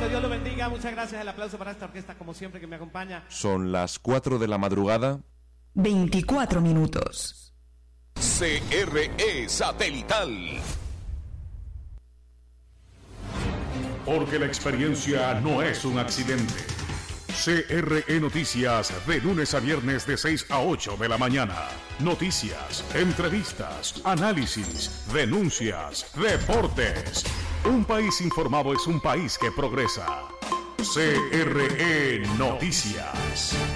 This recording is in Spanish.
Dios lo bendiga. Muchas gracias. El aplauso para esta orquesta, como siempre, que me acompaña. Son las 4 de la madrugada. 24 minutos. CRE Satelital. Porque la experiencia no es un accidente. CRE Noticias, de lunes a viernes de 6 a 8 de la mañana. Noticias, entrevistas, análisis, denuncias, deportes. Un país informado es un país que progresa. CRE Noticias.